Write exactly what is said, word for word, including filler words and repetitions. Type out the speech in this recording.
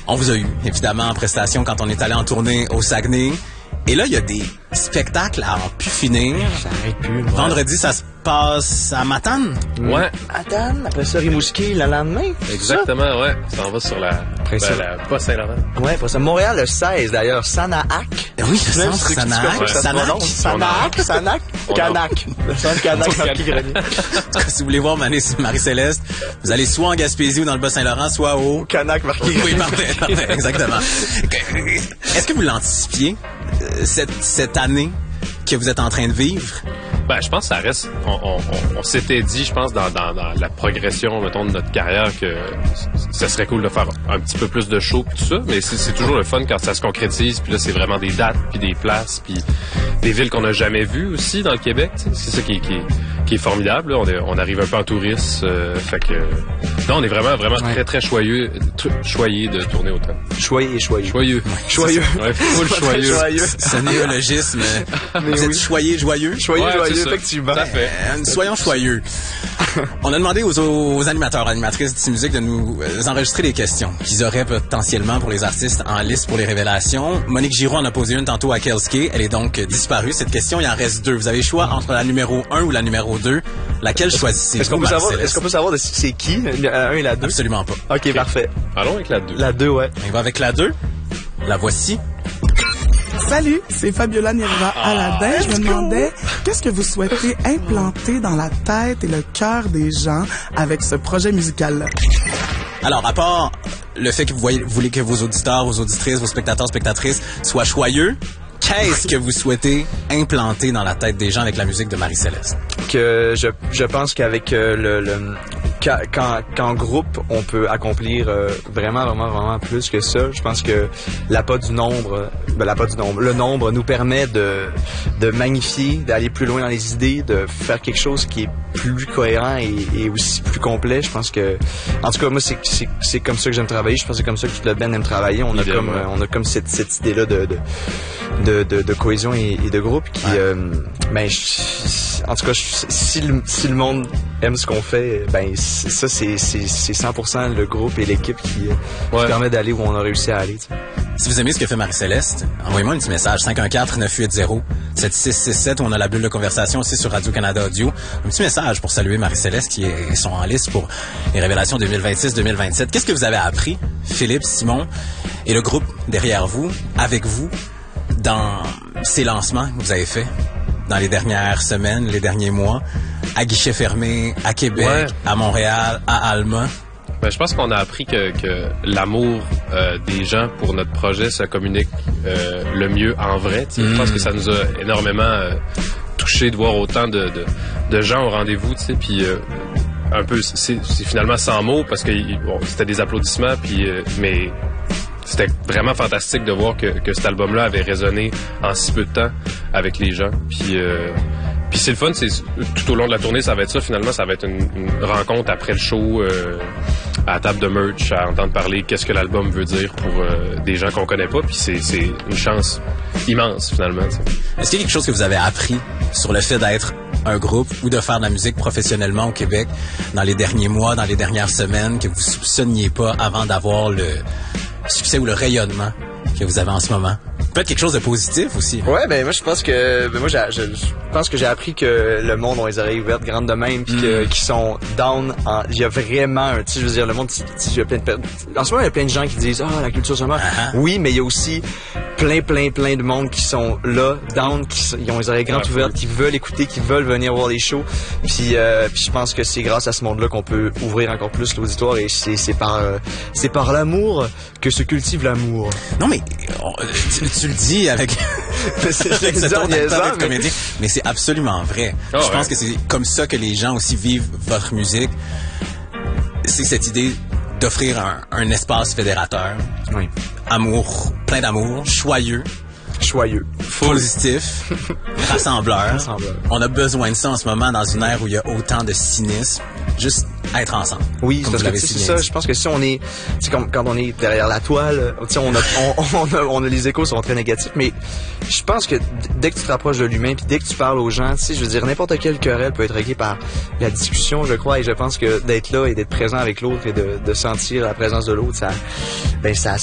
On vous a eu, évidemment, en prestation quand on est allé en tournée au Saguenay. Et là, il y a des spectacles à en plus finir. Ça arrête plus. Ouais. Vendredi, ça se passe à Matane. Ouais. Matane, après ça, Rimouski, le lendemain. Exactement, ouais. Ça en va sur la... Après ben, ça. la pas Saint-Laurent. Ouais, après ça. Montréal, le seize, d'ailleurs. Sanahac. Oui, le centre Sanahac. Ouais. Sanahac. Sanahac. Sanahac. Canac. Le centre Canac, Marquis-Grenier. En tout cas, si vous voulez voir Marie-Céleste, vous allez soit en Gaspésie ou dans le Bas-Saint-Laurent, soit au... Canac, Marquis-Grenier. Oui, parfait, parfait, exactement. Est-ce que vous l'anticipiez, cette, cette année que vous êtes en train de vivre? Ben, je pense que ça reste... On, on, on, on s'était dit, je pense, dans, dans, dans la progression, mettons, de notre carrière, que ça serait cool de faire un petit peu plus de show pis tout ça, mais c'est, c'est toujours le fun quand ça se concrétise, puis là, c'est vraiment des dates, puis des places, puis des villes qu'on n'a jamais vues aussi dans le Québec, t'sais. C'est ça qui est, qui est, qui est formidable, là. On, est, on arrive un peu en touriste, euh, fait que... Non, on est vraiment, vraiment ouais. très, très choyeux, tr- choyés de tourner autant. Choyé et choyeux. Choyeux. Ouais. Choyeux. Ouais, full choyeux. choyeux. C'est un néologisme. Vous êtes oui. choyé, joyeux? Choyé, ouais, joyeux, effectivement. Parfait. Euh, soyons choyeux. On a demandé aux, aux animateurs, animatrices d'I T Musique de nous enregistrer des questions qu'ils auraient potentiellement pour les artistes en liste pour les révélations. Monique Giroux en a posé une tantôt à Kelske. Elle est donc disparue. Cette question, il en reste deux. Vous avez le choix entre la numéro un ou la numéro deux. Laquelle choisissez-vous? Est-ce qu'on peut savoir, est-ce qu'on peut savoir de c'est qui, la un et la deux? Absolument pas. OK, okay. Parfait. Allons avec la deux. La deux, ouais. On va avec la deux. La voici. Salut, c'est Fabiola Nirva Aladin. Je me demandais, qu'est-ce que vous souhaitez implanter dans la tête et le cœur des gens avec ce projet musical-là? Alors, à part le fait que vous, voyez, vous voulez que vos auditeurs, vos auditrices, vos spectateurs, spectatrices soient choyeux, qu'est-ce que vous souhaitez implanter dans la tête des gens avec la musique de Marie-Céleste? Que je, je pense qu'avec euh, le... le Qu'en, qu'en groupe, on peut accomplir euh, vraiment, vraiment, vraiment plus que ça. Je pense que l'appât du nombre, ben, l'appât du nombre, le nombre nous permet de, de magnifier, d'aller plus loin dans les idées, de faire quelque chose qui est plus cohérent et, et aussi plus complet. Je pense que, en tout cas, moi, c'est, c'est, c'est comme ça que j'aime travailler. Je pense que c'est comme ça que toute la band aime travailler. On a comme, euh, on a comme cette, cette idée-là de, de, de, de, de cohésion et, et de groupe qui, ouais. euh, ben, je, en tout cas, je, si, le, si le monde aime ce qu'on fait, ben, ça, c'est, c'est, c'est cent pour cent le groupe et l'équipe qui, ouais. qui permet d'aller où on a réussi à aller. T'sais. Si vous aimez ce que fait Marie-Céleste, envoyez-moi un petit message, cinq un quatre neuf huit zéro sept six six sept, où on a la bulle de conversation aussi sur Radio-Canada Audio. Un petit message pour saluer Marie-Céleste qui est, sont en liste pour les révélations deux mille vingt-six deux mille vingt-sept. Qu'est-ce que vous avez appris, Philippe, Simon et le groupe derrière vous, avec vous, dans ces lancements que vous avez faits dans les dernières semaines, les derniers mois, à guichet fermé, à Québec, ouais. à Montréal, à Alma? Ben, je pense qu'on a appris que, que l'amour euh, des gens pour notre projet se communique euh, le mieux en vrai. Mmh. Je pense que ça nous a énormément euh, touché de voir autant de, de, de gens au rendez-vous. Puis euh, un peu, c'est, c'est finalement sans mots parce que bon, c'était des applaudissements, puis euh, mais c'était vraiment fantastique de voir que, que cet album-là avait résonné en si peu de temps avec les gens. Puis euh, Puis c'est le fun, c'est tout au long de la tournée, ça va être ça. Finalement, ça va être une, une rencontre après le show, euh, à la table de merch, à entendre parler qu'est-ce que l'album veut dire pour euh, des gens qu'on connaît pas. Puis c'est, c'est une chance immense, finalement. T'sais. Est-ce qu'il y a quelque chose que vous avez appris sur le fait d'être un groupe ou de faire de la musique professionnellement au Québec dans les derniers mois, dans les dernières semaines, que vous soupçonniez pas avant d'avoir le succès ou le rayonnement que vous avez en ce moment? Peut-être quelque chose de positif aussi. Ouais, ben moi je pense que ben moi j'ai, je, je pense que j'ai appris que le monde ont les oreilles ouvertes grandes de même, puis mm. qu'ils sont down. En, il y a vraiment un, tu sais, je veux dire, le monde, il y a plein de, en ce moment il y a plein de gens qui disent ah oh, la culture se meurt. Uh-huh. Oui, mais il y a aussi plein, plein, plein de monde qui sont là, down, qui ils ont les oreilles grandes ouais, ouvertes, cool. qui veulent écouter, qui veulent venir voir les shows. Puis, euh, puis je pense que c'est grâce à ce monde-là qu'on peut ouvrir encore plus l'auditoire et c'est, c'est par, euh, c'est par l'amour que se cultive l'amour. Non mais on, tu, tu le dis avec, avec ce ton d'acteur de comédien, mais c'est absolument vrai. Oh, je ouais. pense que c'est comme ça que les gens aussi vivent votre musique. C'est cette idée d'offrir un, un espace fédérateur. Oui. Amour, plein d'amour, joyeux. Joyeux. Positif. rassembleur. rassembleur. On a besoin de ça en ce moment dans une ère où il y a autant de cynisme. Juste être ensemble. Oui, parce que c'est ça. Je pense que si on est, c'est comme quand on est derrière la toile, tu sais, on a, on, on a, on a les échos sont très négatifs. Mais je pense que dès que tu te rapproches de l'humain, puis dès que tu parles aux gens, tu sais, je veux dire, n'importe quelle querelle peut être réglée par la discussion, je crois. Et je pense que d'être là et d'être présent avec l'autre et de, de sentir la présence de l'autre, ça, ben ça